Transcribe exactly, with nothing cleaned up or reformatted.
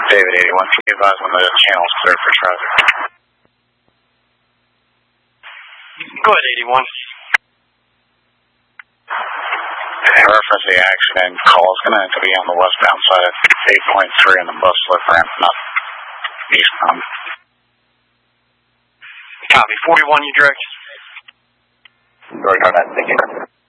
David eighty-one, can you advise when the channel is cleared for traffic? Go ahead, eighty-one. Reference the accident call is going to be on the westbound side of eight point three in the bus slip ramp, not eastbound. Copy. forty-one, you direct? Roger that, thank you.